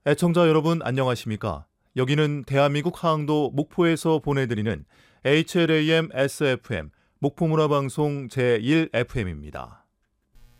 애청자 여러분 안녕하십니까? 여기는 대한민국 항도 목포에서 보내드리는 HLAM SFM 목포문화방송 제1FM입니다.